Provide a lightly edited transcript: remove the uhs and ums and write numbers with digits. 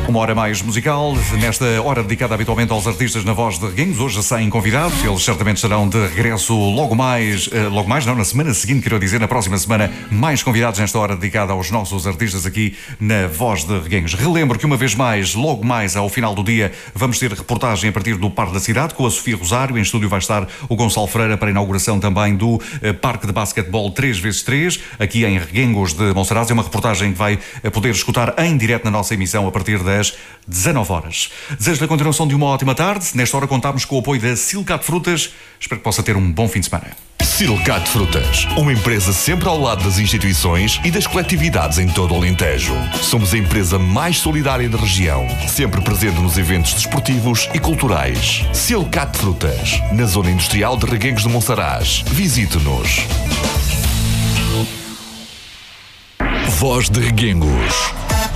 Uma hora mais musical, nesta hora dedicada habitualmente aos artistas na Voz de Reguengos, hoje sem convidados, eles certamente estarão de regresso logo mais, na semana seguinte, quero dizer, na próxima semana, mais convidados nesta hora dedicada aos nossos artistas aqui na Voz de Reguengos. Relembro que uma vez mais, logo mais ao final do dia, vamos ter reportagem a partir do Parque da Cidade, com a Sofia Rosário, em estúdio vai estar o Gonçalo Freira para a inauguração também do Parque de Basquetebol 3x3, aqui em Reguengos de Monsaraz. É uma reportagem que vai poder escutar em direto na nossa emissão a partir das 19 horas. Desejo-lhe a continuação de uma ótima tarde. Nesta hora contamos com o apoio da Silcat Frutas. Espero que possa ter um bom fim de semana. Silcat Frutas, uma empresa sempre ao lado das instituições e das coletividades em todo o Alentejo. Somos a empresa mais solidária da região, sempre presente nos eventos desportivos e culturais. Silcat Frutas, na zona industrial de Reguengos de Monsaraz. Visite-nos. Voz de Reguengos.